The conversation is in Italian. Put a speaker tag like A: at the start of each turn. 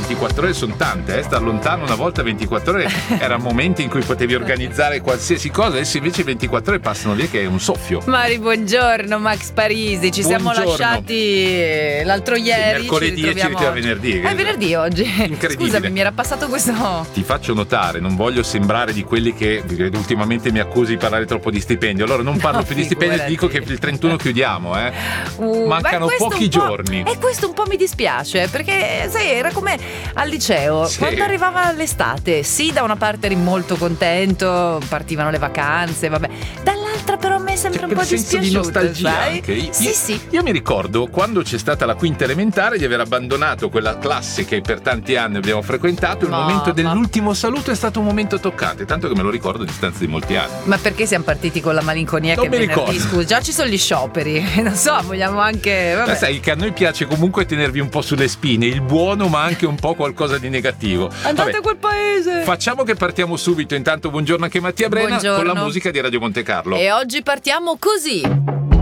A: 24 ore sono tante, star lontano una volta 24 ore erano momenti in cui potevi organizzare qualsiasi cosa, adesso invece 24 ore passano via che è un soffio.
B: Mari, buongiorno Max Parisi, ci siamo lasciati l'altro ieri.
A: Mercoledì e ci ritroviamo venerdì.
B: È venerdì oggi.
A: Incredibile.
B: Scusami, mi era passato questo.
A: Ti faccio notare, non voglio sembrare di quelli che ultimamente mi accusi di parlare troppo di stipendio, allora non parlo più di stipendio, ti dico che il 31 chiudiamo, mancano pochi giorni.
B: E questo un po' mi dispiace, perché sai, era come al liceo, quando arrivava l'estate, sì, da una parte eri molto contento, partivano le vacanze, vabbè, dall'altra però a me è sempre un po' dispiaciuto,
A: di nostalgia,
B: sai?
A: Anche.
B: Sì.
A: Io mi ricordo quando c'è stata la quinta elementare di aver abbandonato quella classe che per tanti anni abbiamo frequentato. Il momento dell'ultimo saluto è stato un momento toccante, tanto che me lo ricordo a distanza di molti anni.
B: Ma perché siamo partiti con la malinconia? Non che venerdì, scusa, già ci sono gli scioperi, non so, vogliamo anche, vabbè.
A: Ma sai che a noi piace comunque tenervi un po' sulle spine, il buono ma anche un po' qualcosa di negativo.
B: Andate a quel paese.
A: Facciamo che partiamo subito. Intanto buongiorno anche Mattia Brena con la musica di Radio Monte Carlo.
B: E oggi partiamo così.